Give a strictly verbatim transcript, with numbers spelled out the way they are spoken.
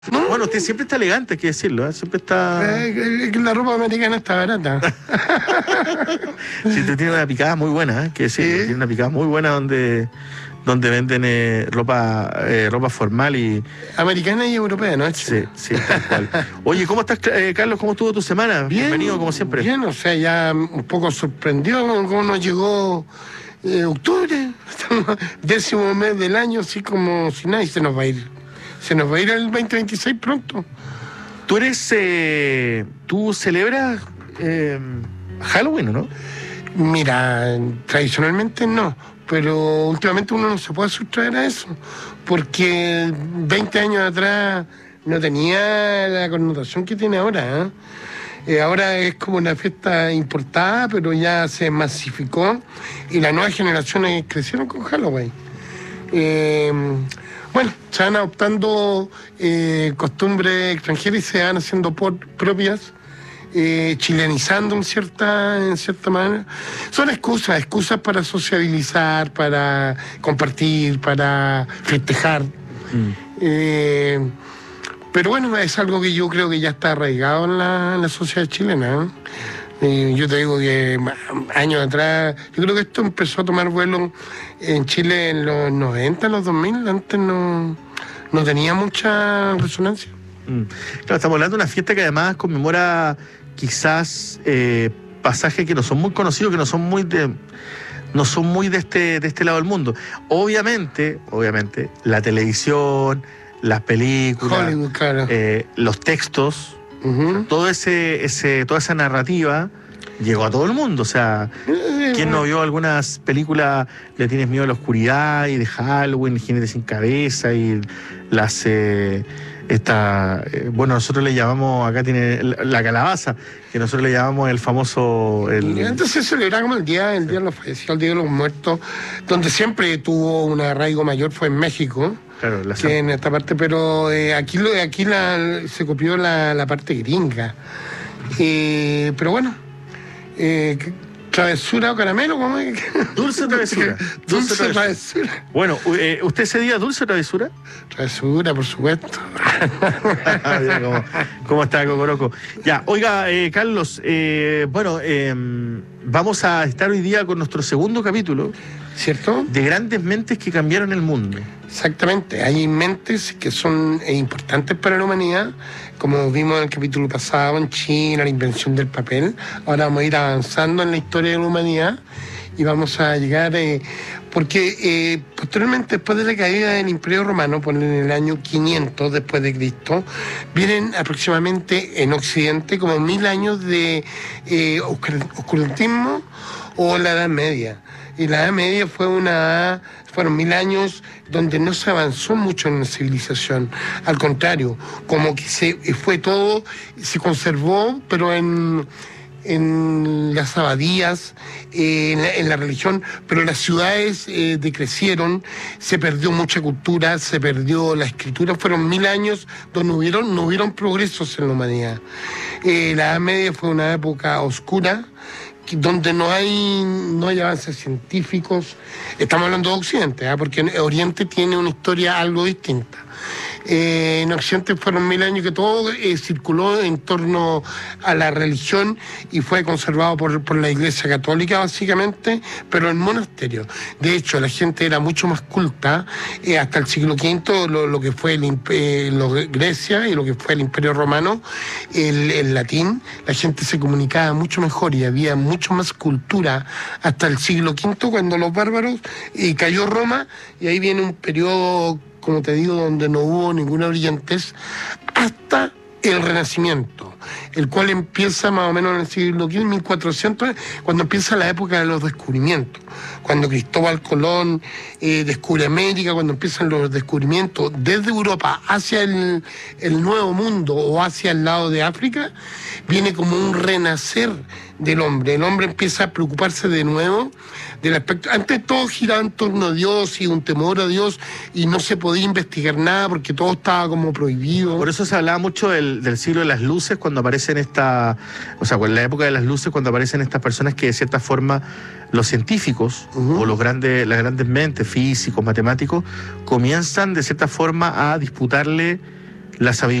No. Bueno, usted siempre está elegante, hay que decirlo, ¿eh? Siempre está... Eh, la ropa americana está barata. Sí, usted tiene una picada muy buena, ¿eh? Que decirlo, Sí. tiene una picada muy buena donde, donde venden eh, ropa eh, ropa formal y... Americana y europea, ¿no? Sí, sí, tal cual. Oye, ¿cómo estás, eh, Carlos? ¿Cómo estuvo tu semana? Bien, Bienvenido, como siempre. Bien, o sea, ya un poco sorprendió cómo nos llegó eh, octubre, décimo mes del año, así como si nadie se nos va a ir. Se nos va a ir el veinte veintiséis pronto. Tú eres... Eh, ¿Tú celebras eh, Halloween, no? Mira, tradicionalmente no, pero últimamente uno no se puede sustraer a eso, porque veinte años atrás no tenía la connotación que tiene ahora, ¿eh? Eh, ahora es como una fiesta importada, pero ya se masificó y las nuevas generaciones crecieron con Halloween. Eh, bueno, se van adoptando eh, costumbres extranjeras y se van haciendo por, propias, eh, chilenizando en cierta, en cierta manera. Son excusas, excusas para sociabilizar, para compartir, para festejar. Mm. Eh, pero bueno, es algo que yo creo que ya está arraigado en la, en la sociedad chilena, ¿eh? Eh, yo te digo que años atrás, yo creo que esto empezó a tomar vuelo en Chile en los noventa, los dos mil, antes no, no tenía mucha resonancia. Mm. Claro, estamos hablando de una fiesta que además conmemora quizás eh, pasajes que no son muy conocidos, que no son muy de... no son muy de este, de este lado del mundo. Obviamente, obviamente, la televisión, las películas, Hollywood, claro. eh, los textos, Uh-huh. todo ese, ese, toda esa narrativa llegó a todo el mundo. O sea, ¿quién no vio algunas películas? Le tienes miedo a la oscuridad y de Halloween, el jinete sin cabeza y las eh, esta eh, bueno, nosotros le llamamos, acá tiene la, la calabaza, que nosotros le llamamos el famoso el... Entonces se celebra como el día, el día de los fallecidos, el día de los muertos, donde siempre tuvo un arraigo mayor fue en México. Claro, la que en esta parte, pero eh, aquí lo aquí la, se copió la, la parte gringa. Eh, pero bueno, eh, travesura o caramelo, ¿cómo es? Dulce o travesura. Dulce, Dulce travesura. travesura. Bueno, eh, ¿usted ese día dulce o travesura? Travesura, por supuesto. Mira cómo, cómo está Cocoroco. Ya, oiga, eh, Carlos, eh, bueno, eh, vamos a estar hoy día con nuestro segundo capítulo. ¿Cierto? De grandes mentes que cambiaron el mundo. Exactamente, hay mentes que son eh, importantes para la humanidad, como vimos en el capítulo pasado en China, la invención del papel. Ahora vamos a ir avanzando en la historia de la humanidad y vamos a llegar, eh, porque eh, posteriormente, después de la caída del Imperio Romano, por en el año quinientos después de Cristo, vienen aproximadamente en Occidente como mil años de eh, oscurantismo o la Edad Media. Y la Edad Media fue una, fueron mil años donde no se avanzó mucho en la civilización. Al contrario, como que se fue todo, se conservó, pero en, en las abadías, eh, en, la, en la religión, pero las ciudades eh, decrecieron, se perdió mucha cultura, se perdió la escritura. Fueron mil años donde hubieron, no hubieron progresos en la humanidad. Eh, la Edad Media fue una época oscura, donde no hay no hay avances científicos. Estamos hablando de Occidente, ¿eh? Porque Oriente tiene una historia algo distinta. Eh, en Occidente fueron mil años que todo eh, circuló en torno a la religión y fue conservado por, por la Iglesia Católica básicamente, pero en monasterios. De hecho, la gente era mucho más culta eh, hasta el siglo quinto, lo, lo que fue el, eh, lo, Grecia y lo que fue el Imperio Romano, el, el latín. La gente se comunicaba mucho mejor y había mucho más cultura hasta el siglo quinto, cuando los bárbaros y cayó Roma, y ahí viene un periodo, como te digo, donde no hubo ninguna brillantez hasta el Renacimiento, el cual empieza más o menos en el siglo quince, mil cuatrocientos, cuando empieza la época de los descubrimientos, cuando Cristóbal Colón eh, descubre América, cuando empiezan los descubrimientos desde Europa hacia el, el Nuevo Mundo o hacia el lado de África, viene como un renacer del hombre. El hombre empieza a preocuparse de nuevo del aspecto. Antes todo giraba en torno a Dios y un temor a Dios, y no se podía investigar nada porque todo estaba como prohibido. Por eso se hablaba mucho del, del siglo de las luces, cuando aparecen esta, o sea, en la época de las luces, cuando aparecen estas personas que de cierta forma los científicos uh-huh. o los grandes, las grandes mentes, físicos, matemáticos, comienzan de cierta forma a disputarle la sabiduría